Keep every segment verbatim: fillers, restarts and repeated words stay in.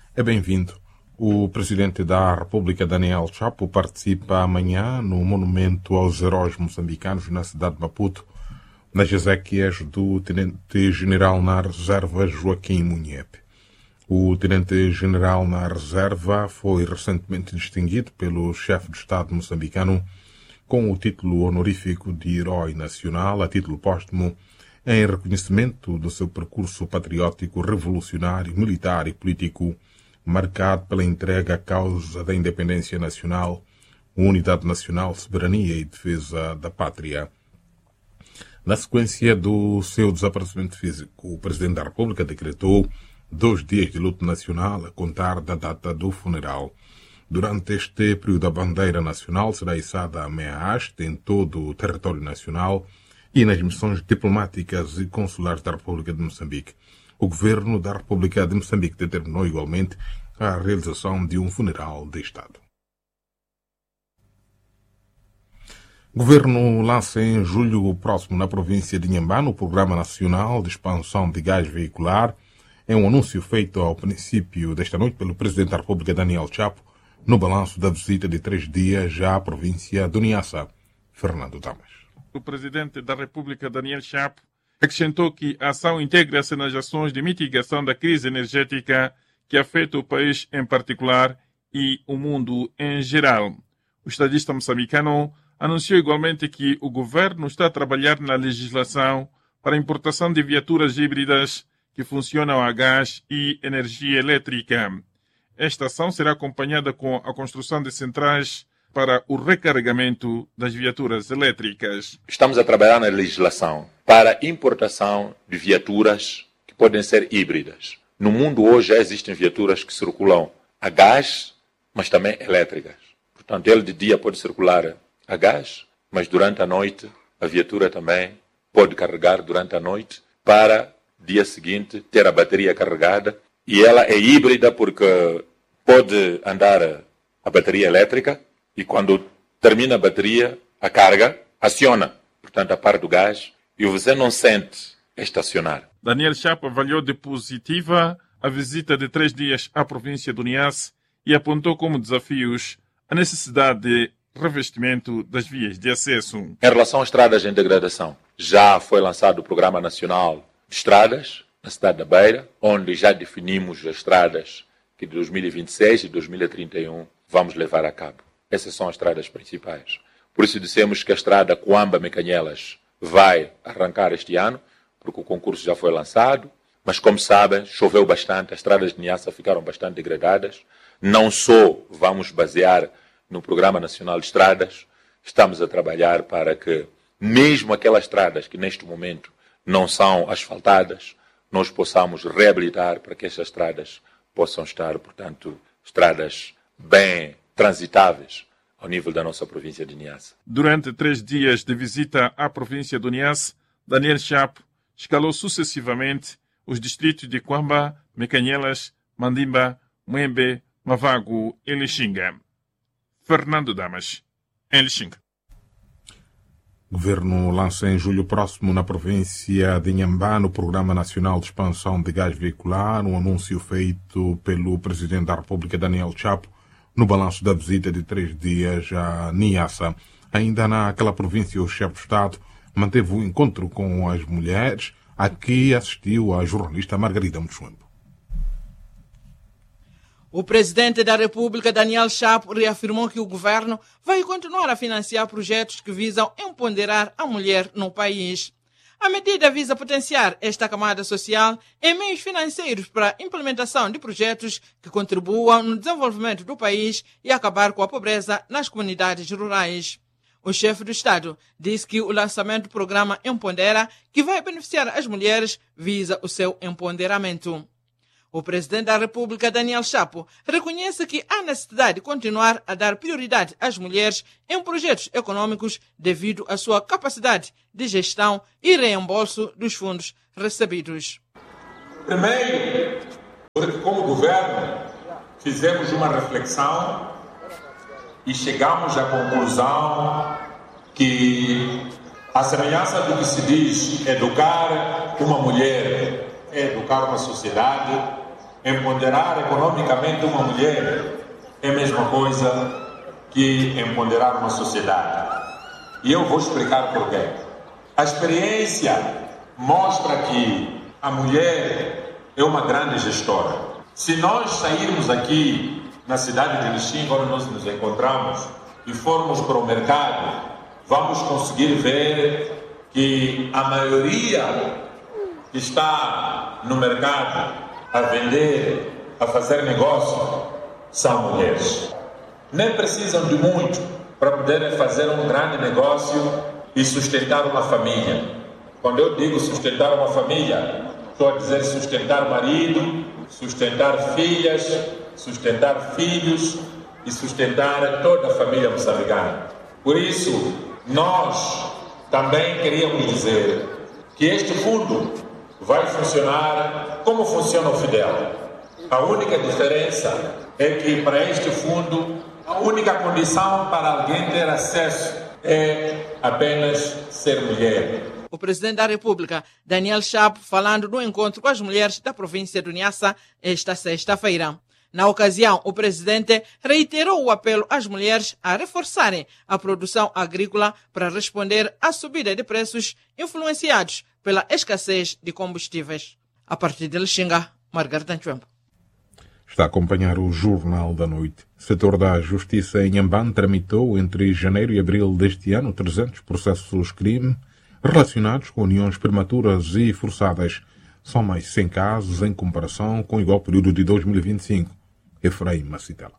É bem-vindo. O Presidente da República, Daniel Chapo, participa amanhã no Monumento aos Heróis Moçambicanos na cidade de Maputo, nas exéquias do Tenente-General na Reserva Joaquim Munhepe. O Tenente-General na Reserva foi recentemente distinguido pelo chefe de Estado moçambicano com o título honorífico de Herói Nacional, a título póstumo, em reconhecimento do seu percurso patriótico, revolucionário, militar e político, marcado pela entrega à causa da independência nacional, unidade nacional, soberania e defesa da pátria. Na sequência do seu desaparecimento físico, o Presidente da República decretou dois dias de luto nacional a contar da data do funeral. Durante este período, a bandeira nacional será içada à meia haste em todo o território nacional e nas missões diplomáticas e consulares da República de Moçambique. O Governo da República de Moçambique determinou igualmente a realização de um funeral de Estado. O Governo lança em julho próximo na província de Inhambane o Programa Nacional de Expansão de Gás Veicular. É um anúncio feito ao princípio desta noite pelo Presidente da República, Daniel Chapo, no balanço da visita de três dias à província do Niassa. Fernando Damas. O Presidente da República, Daniel Chapo, acrescentou que a ação integra-se nas ações de mitigação da crise energética que afeta o país em particular e o mundo em geral. O estadista moçambicano anunciou igualmente que o governo está a trabalhar na legislação para a importação de viaturas híbridas que funcionam a gás e energia elétrica. Esta ação será acompanhada com a construção de centrais para o recarregamento das viaturas elétricas. Estamos a trabalhar na legislação para a importação de viaturas que podem ser híbridas. No mundo hoje já existem viaturas que circulam a gás, mas também elétricas. Portanto, ele de dia pode circular a gás, mas durante a noite a viatura também pode carregar durante a noite para dia seguinte ter a bateria carregada. E ela é híbrida porque pode andar a bateria elétrica e quando termina a bateria, a carga aciona, portanto, a parte do gás e você não sente estacionar. Daniel Chapo avaliou de positiva a visita de três dias à província do Niassa e apontou como desafios a necessidade de revestimento das vias de acesso. Em relação às estradas em degradação, já foi lançado o Programa Nacional de Estradas na cidade da Beira, onde já definimos as estradas que de dois mil e vinte e seis e dois mil e trinta e um vamos levar a cabo. Essas são as estradas principais. Por isso dissemos que a estrada Coamba-Mecanhelas vai arrancar este ano, porque o concurso já foi lançado, mas como sabem, choveu bastante, as estradas de Niassa ficaram bastante degradadas. Não só vamos basear no Programa Nacional de Estradas, estamos a trabalhar para que, mesmo aquelas estradas que neste momento não são asfaltadas, nós possamos reabilitar para que essas estradas possam estar, portanto, estradas bem transitáveis ao nível da nossa província de Niassa. Durante três dias de visita à província do Niassa, Daniel Chapo escalou sucessivamente os distritos de Coamba, Mecanhelas, Mandimba, Muembe, Mavago e Lixinga. Fernando Damas, em Lixinga. O Governo lança em julho próximo na província de Inhambane o Programa Nacional de Expansão de Gás Veicular, um anúncio feito pelo Presidente da República, Daniel Chapo, no balanço da visita de três dias a Niassa. Ainda naquela província, o chefe de Estado manteve um encontro com as mulheres, a que assistiu a jornalista Margarida Mutswembo. O presidente da República, Daniel Chapo, reafirmou que o governo vai continuar a financiar projetos que visam empoderar a mulher no país. A medida visa potenciar esta camada social em meios financeiros para a implementação de projetos que contribuam no desenvolvimento do país e acabar com a pobreza nas comunidades rurais. O chefe do Estado disse que o lançamento do programa Empodera, que vai beneficiar as mulheres, visa o seu empoderamento. O presidente da República, Daniel Chapo, reconhece que há necessidade de continuar a dar prioridade às mulheres em projetos econômicos devido à sua capacidade de gestão e reembolso dos fundos recebidos. Primeiro, porque como governo fizemos uma reflexão e chegamos à conclusão que a semelhança do que se diz educar uma mulher é educar uma sociedade, empoderar economicamente uma mulher é a mesma coisa que empoderar uma sociedade. E eu vou explicar porquê. A experiência mostra que a mulher é uma grande gestora. Se nós sairmos aqui na cidade de Lixinga, onde nós nos encontramos, e formos para o mercado, vamos conseguir ver que a maioria que está no mercado a vender, a fazer negócio, são mulheres. Nem precisam de muito para poderem fazer um grande negócio e sustentar uma família. Quando eu digo sustentar uma família, estou a dizer sustentar marido, sustentar filhas, sustentar filhos e sustentar toda a família moçambicana. Por isso, nós também queríamos dizer que este fundo vai funcionar como funciona o Fidel. A única diferença é que para este fundo, a única condição para alguém ter acesso é apenas ser mulher. O presidente da República, Daniel Chapo, falando no encontro com as mulheres da província do Niassa esta sexta-feira. Na ocasião, o presidente reiterou o apelo às mulheres a reforçarem a produção agrícola para responder à subida de preços influenciados pela escassez de combustíveis. A partir de Lixinga, Margarida Nchembo. Está a acompanhar o Jornal da Noite. O setor da Justiça em Inhambane tramitou entre janeiro e abril deste ano trezentos processos crime relacionados com uniões prematuras e forçadas. São mais cem casos em comparação com o igual período de dois mil e vinte e cinco. Efraim Macitela.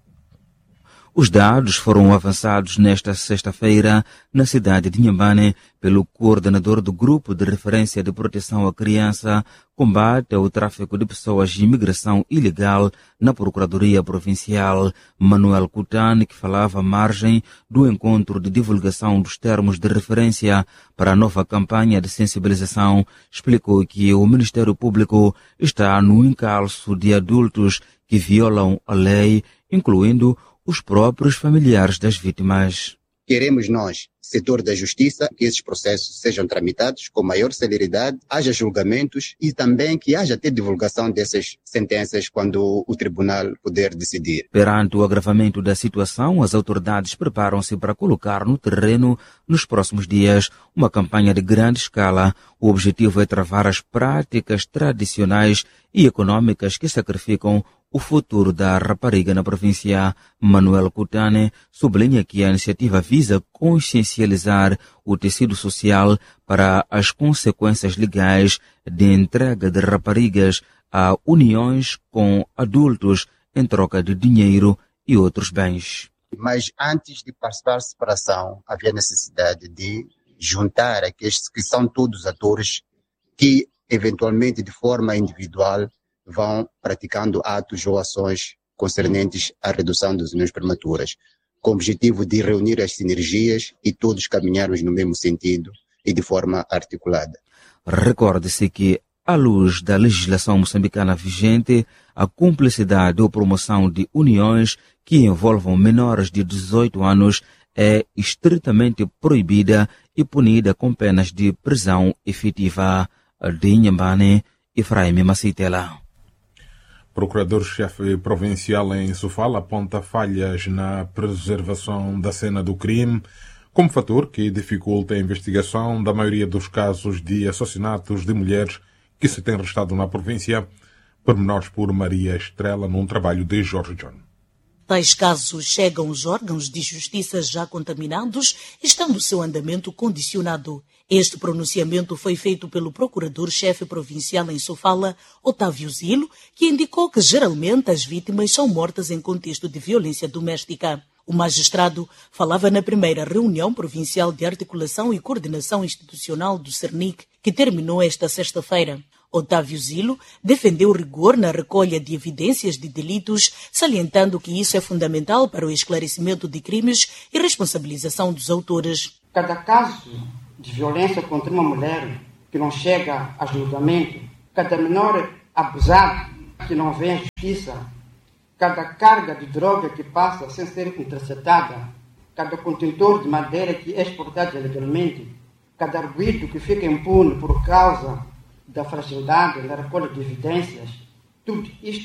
Os dados foram avançados nesta sexta-feira na cidade de Inhambane pelo coordenador do Grupo de Referência de Proteção à Criança, Combate ao Tráfico de Pessoas e Imigração Ilegal na Procuradoria Provincial, Manuel Coutan, que falava à margem do encontro de divulgação dos termos de referência para a nova campanha de sensibilização, explicou que o Ministério Público está no encalço de adultos que violam a lei, incluindo os próprios familiares das vítimas. Queremos nós, setor da justiça, que esses processos sejam tramitados com maior celeridade, haja julgamentos e também que haja até divulgação dessas sentenças quando o tribunal puder decidir. Perante o agravamento da situação, as autoridades preparam-se para colocar no terreno, nos próximos dias, uma campanha de grande escala. O objetivo é travar as práticas tradicionais e econômicas que sacrificam o futuro da rapariga na província. Manuel Coutan sublinha que a iniciativa visa consciencializar o tecido social para as consequências legais de entrega de raparigas a uniões com adultos em troca de dinheiro e outros bens. Mas antes de participar da separação, havia necessidade de juntar aqueles que são todos atores que, eventualmente, de forma individual, vão praticando atos ou ações concernentes à redução das uniões prematuras, com o objetivo de reunir as sinergias e todos caminharmos no mesmo sentido e de forma articulada. Recorde-se que, à luz da legislação moçambicana vigente, a cumplicidade ou promoção de uniões que envolvam menores de dezoito anos é estritamente proibida e punida com penas de prisão efetiva. De Inhambane, Efraim Macitela. Procurador-chefe provincial em Sofala aponta falhas na preservação da cena do crime como fator que dificulta a investigação da maioria dos casos de assassinatos de mulheres que se têm registrado na província. Pormenores por Maria Estrela num trabalho de Jorge John. Tais casos chegam aos órgãos de justiça já contaminados, estando o seu andamento condicionado. Este pronunciamento foi feito pelo procurador-chefe provincial em Sofala, Otávio Zilo, que indicou que geralmente as vítimas são mortas em contexto de violência doméstica. O magistrado falava na primeira reunião provincial de articulação e coordenação institucional do CERNIC, que terminou esta sexta-feira. Otávio Zilo defendeu rigor na recolha de evidências de delitos, salientando que isso é fundamental para o esclarecimento de crimes e responsabilização dos autores. Cada caso de violência contra uma mulher que não chega a julgamento, cada menor abusado que não vem à justiça, cada carga de droga que passa sem ser interceptada, cada contentor de madeira que é exportado ilegalmente, cada arguido que fica impune por causa da fragilidade na recolha de evidências, tudo isto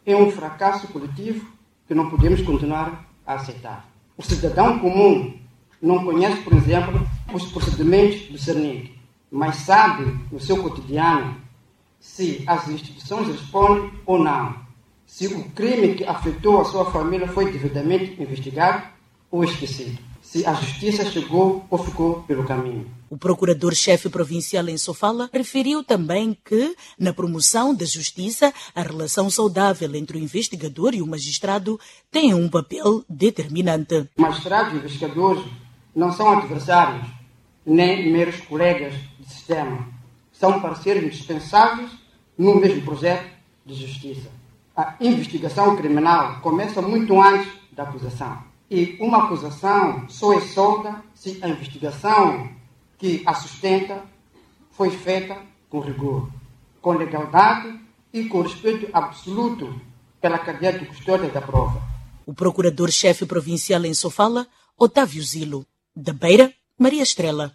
é um fracasso coletivo que não podemos continuar a aceitar. O cidadão comum não conhece, por exemplo, os procedimentos do CERNIC, mas sabe no seu cotidiano se as instituições respondem ou não, se o crime que afetou a sua família foi devidamente investigado ou esquecido, se a justiça chegou ou ficou pelo caminho. O procurador-chefe provincial em Sofala referiu também que, na promoção da justiça, a relação saudável entre o investigador e o magistrado tem um papel determinante. Magistrados e investigadores não são adversários, nem meros colegas de sistema. São parceiros indispensáveis no mesmo projeto de justiça. A investigação criminal começa muito antes da acusação. E uma acusação só é solta se a investigação que a sustenta foi feita com rigor, com legalidade e com respeito absoluto pela cadeia de custódia da prova. O procurador-chefe provincial em Sofala, Otávio Zilo. Da Beira, Maria Estrela.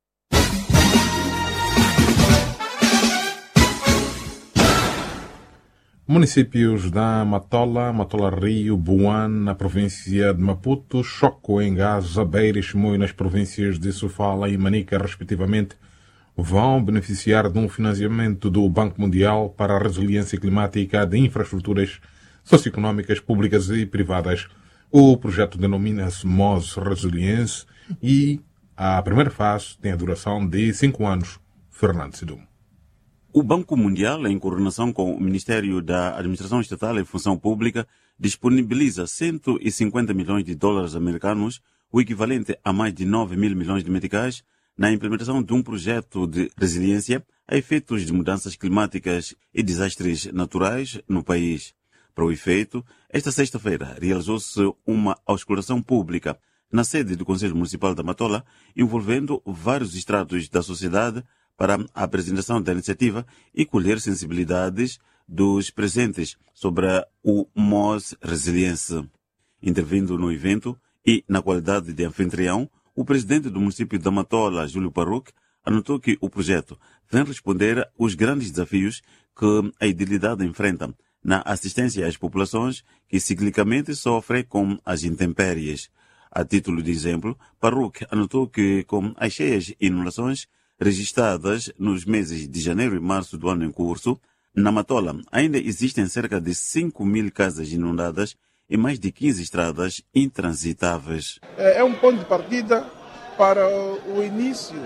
Municípios da Matola, Matola Rio, Buan, na província de Maputo, Choco, em Gaza, Beira e Chimoio, nas províncias de Sofala e Manica, respectivamente, vão beneficiar de um financiamento do Banco Mundial para a resiliência climática de infraestruturas socioeconómicas públicas e privadas. O projeto denomina-se M O S Resilience e a primeira fase tem a duração de cinco anos. Fernando Sidumo. O Banco Mundial, em coordenação com o Ministério da Administração Estatal e Função Pública, disponibiliza cento e cinquenta milhões de dólares americanos, o equivalente a mais de nove mil milhões de meticais, na implementação de um projeto de resiliência a efeitos de mudanças climáticas e desastres naturais no país. Para o efeito, esta sexta-feira realizou-se uma auscultação pública na sede do Conselho Municipal da Matola, envolvendo vários estratos da sociedade para a apresentação da iniciativa e colher sensibilidades dos presentes sobre o M O S Resiliência. Intervindo no evento e na qualidade de anfitrião, o presidente do município da Matola, Júlio Parruc, anotou que o projeto vem responder aos grandes desafios que a idilidade enfrenta na assistência às populações que ciclicamente sofrem com as intempéries. A título de exemplo, Parruc anotou que com as cheias e inundações registradas nos meses de janeiro e março do ano em curso, na Matola ainda existem cerca de cinco mil casas inundadas e mais de quinze estradas intransitáveis. É um ponto de partida para o início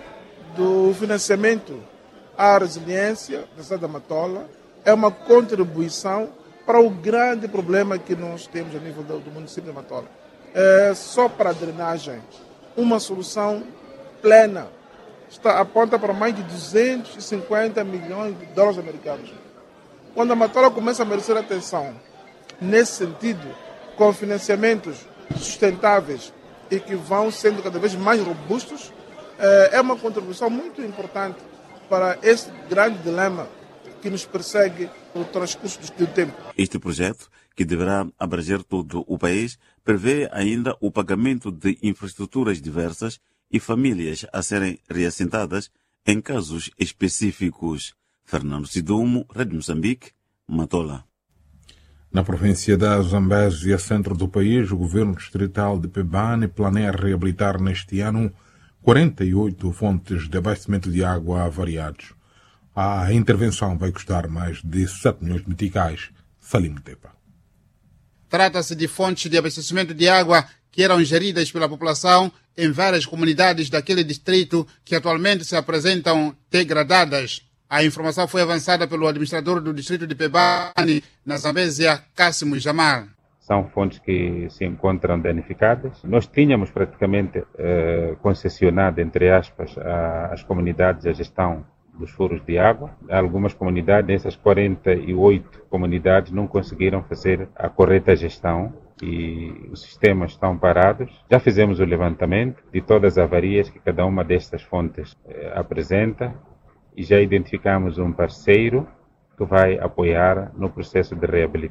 do financiamento à resiliência da cidade da Matola. É uma contribuição para o grande problema que nós temos a nível do município de Matola. É só para a drenagem, uma solução plena está, aponta para mais de duzentos e cinquenta milhões de dólares americanos. Quando a Matola começa a merecer atenção nesse sentido, com financiamentos sustentáveis e que vão sendo cada vez mais robustos, é uma contribuição muito importante para esse grande dilema que nos persegue no transcurso do tempo. Este projeto, que deverá abranger todo o país, prevê ainda o pagamento de infraestruturas diversas e famílias a serem reassentadas em casos específicos. Fernando Sidumo, Rede Moçambique, Matola. Na província da Zambésia, centro do país, o governo distrital de Pebane planeia reabilitar neste ano quarenta e oito fontes de abastecimento de água variados. A intervenção vai custar mais de sete milhões de meticais. Salim Tepa. Trata-se de fontes de abastecimento de água que eram geridas pela população em várias comunidades daquele distrito que atualmente se apresentam degradadas. A informação foi avançada pelo administrador do distrito de Pebane, na Zambésia, Cássimo Jamar. São fontes que se encontram danificadas. Nós tínhamos praticamente eh, concessionado, entre aspas, a, as comunidades a gestão dos furos de água. Algumas comunidades, essas quarenta e oito comunidades, não conseguiram fazer a correta gestão e os sistemas estão parados. Já fizemos o levantamento de todas as avarias que cada uma destas fontes eh, apresenta e já identificamos um parceiro que vai apoiar no processo de reabilitação.